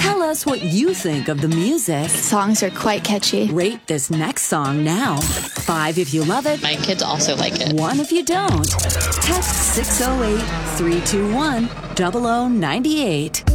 Tell us what you think of the music. Songs are quite catchy. Rate this next song now. 5 if you love it. My kids also like it. 1 if you don't. Text 608-321-0098.